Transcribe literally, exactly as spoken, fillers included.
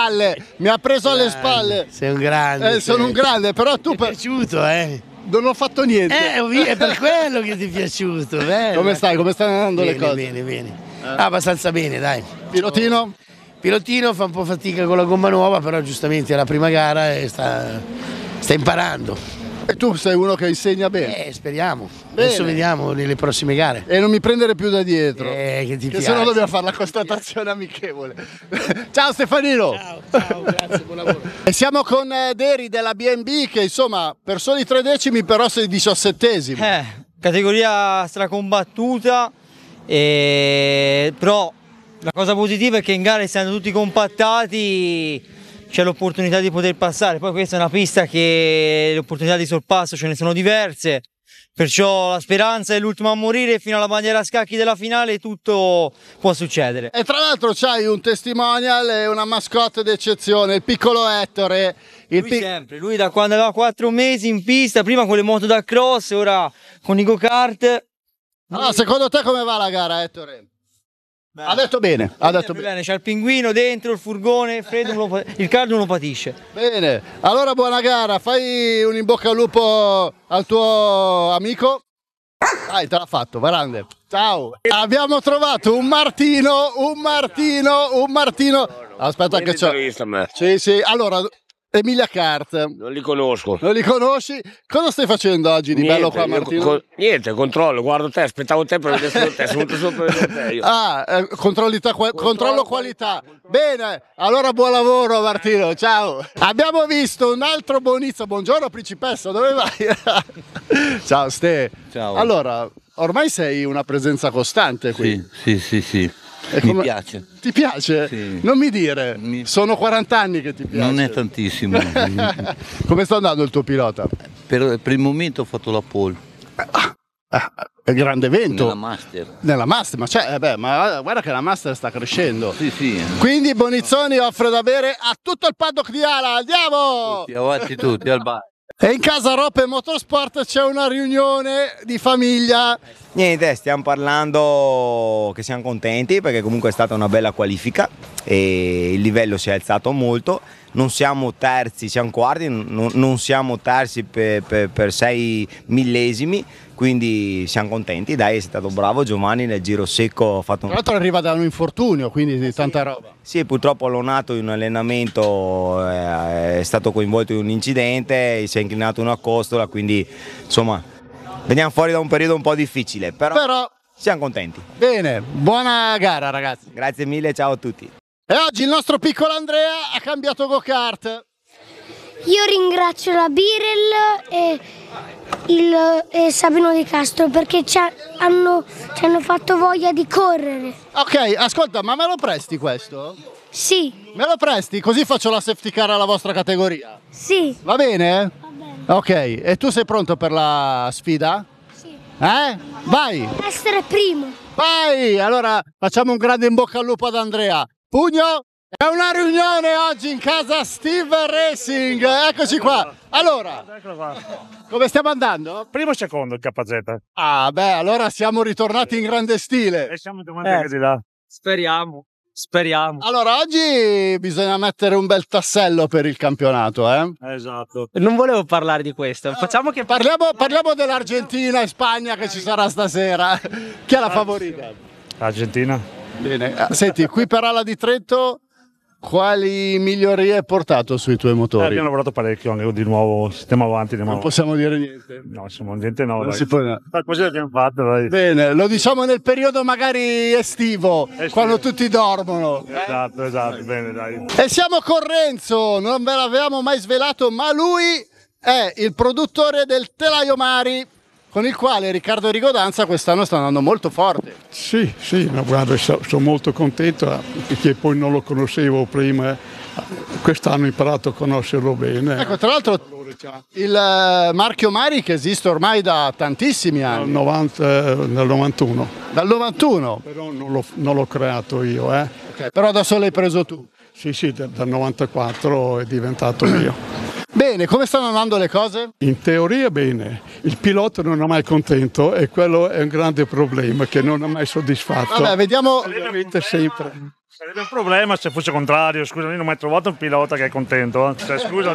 spalle, mi ha preso grande, alle spalle. Sei un grande. Eh, sono un grande, però tu... Ti è piaciuto, eh? Non ho fatto niente. Eh, è per quello che ti è piaciuto, bello. Come stai? Come stanno andando bene, le cose? Bene, bene. Eh. Ah, abbastanza bene, dai. Pilotino? Pilotino fa un po' fatica con la gomma nuova, però giustamente è la prima gara e sta, sta imparando. E tu sei uno che insegna bene? Eh, speriamo. Bene. Adesso vediamo nelle prossime gare. E non mi prendere più da dietro. Eh, che ti che piace. se no dobbiamo fare la constatazione amichevole. Ciao Stefanino. Ciao, ciao, grazie, buon lavoro. E siamo con Deri della B and B che insomma per soli tre decimi però sei diciassettesimo. Eh, categoria stracombattuta, e... però la cosa positiva è che in gara, essendo tutti compattati, c'è l'opportunità di poter passare. Poi questa è una pista che le opportunità di sorpasso ce ne sono diverse, perciò la speranza è l'ultima a morire. Fino alla bandiera a scacchi della finale tutto può succedere. E tra l'altro c'hai un testimonial e una mascotte d'eccezione, il piccolo Ettore. Il Lui pic sempre, lui da quando aveva quattro mesi in pista, prima con le moto da cross, ora con i go-kart. Allora, secondo te come va la gara, Ettore? Beh, ha detto bene, ha detto bene. bene. C'è il pinguino dentro, il furgone, freddo, non lo, il caldo non lo patisce. Bene, allora buona gara, fai un in bocca al lupo al tuo amico. Dai, te l'ha fatto, Varande. Ciao. Abbiamo trovato un Martino, un Martino, un Martino. Aspetta che c'ho. Sì, sì, allora... Emilia Kart. Non li conosco. Non li conosci? Cosa stai facendo oggi di niente, bello qua, Martino? Co niente, controllo, guardo te, aspettavo te per vedere solo te, sono venuto solo per vedere te io. Ah, eh, controllo, controllo, controllo qualità. qualità. Bene, allora buon lavoro Martino, ciao. Abbiamo visto un altro buonizzo, buongiorno principessa, dove vai? Ciao Ste. Ciao. Allora, ormai sei una presenza costante qui. Sì, sì, sì, sì. E mi come... piace. Ti piace? Sì. Non mi dire, mi... sono quaranta anni che ti piace. Non è tantissimo. Come sta andando il tuo pilota? Per, per il momento ho fatto la pole. Ah, ah, è un grande evento. Nella Master. Nella Master, ma, cioè, eh beh, ma guarda che la Master sta crescendo. Sì, sì. Quindi Bonizzoni offre da bere a tutto il paddock di Ala. Andiamo! Tutti, avanti tutti, al bar. E in casa Roppe Motorsport c'è una riunione di famiglia. Niente, stiamo parlando che siamo contenti perché comunque è stata una bella qualifica e il livello si è alzato molto. Non siamo terzi, siamo quarti, non, non siamo terzi per, per, per sei millesimi, quindi siamo contenti. Dai, è stato bravo Giovanni nel giro secco. Ha fatto un... Tra l'altro arriva da un infortunio, quindi di tanta roba. Sì, purtroppo Lonato in un allenamento è stato coinvolto in un incidente, si è inclinato una costola, quindi insomma veniamo fuori da un periodo un po' difficile, però, però siamo contenti. Bene, buona gara ragazzi. Grazie mille, ciao a tutti. E oggi il nostro piccolo Andrea ha cambiato go-kart. Io ringrazio la Birel e, il, e Sabino Di Castro perché ci hanno, ci hanno fatto voglia di correre. Ok, ascolta, ma me lo presti questo? Sì. Me lo presti? Così faccio la safety car alla vostra categoria? Sì. Va bene? Va bene. Ok, e tu sei pronto per la sfida? Sì. Eh? Vai! Essere primo. Vai! Allora facciamo un grande in bocca al lupo ad Andrea. Pugno! È una riunione oggi in casa Steve Racing, eccoci qua. Allora, come stiamo andando? Primo e secondo il K Z. Ah beh, allora siamo ritornati in grande stile. E siamo davanti anche di là. Speriamo, speriamo. Allora, oggi bisogna mettere un bel tassello per il campionato, eh? Esatto. Non volevo parlare di questo, facciamo che parliamo, parliamo dell'Argentina e Spagna che ci sarà stasera. Chi è la favorita? Argentina. Bene, senti, qui per Ala di Trento quali migliorie hai portato sui tuoi motori? Eh, abbiamo lavorato parecchio anche di nuovo, stiamo avanti. Non avanti. possiamo dire niente. No, siamo niente no. Non dai. si può... Così l'abbiamo fatto, dai. Bene, lo diciamo nel periodo magari estivo, estivo. quando tutti dormono. Esatto, esatto, bene, dai. E siamo con Renzo, non ve l'avevamo mai svelato, ma lui è il produttore del Telaio Mari, con il quale Riccardo Rigodanza quest'anno sta andando molto forte. Sì, sì, ma guarda, sono molto contento perché poi non lo conoscevo prima, quest'anno ho imparato a conoscerlo bene. Ecco, tra l'altro il marchio Mari che esiste ormai da tantissimi anni. Dal, novanta, dal novantuno. Dal novantuno? Però non l'ho creato io, eh. Okay, però da solo l'hai preso tu? Sì, sì, dal novantaquattro è diventato mio. Bene, come stanno andando le cose? In teoria bene, il pilota non è mai contento e quello è un grande problema che non è mai soddisfatto. Vabbè, vediamo, ovviamente sempre. Sarebbe un problema se fosse contrario, scusa, io non ho mai trovato un pilota che è contento. Eh. Cioè, scusa.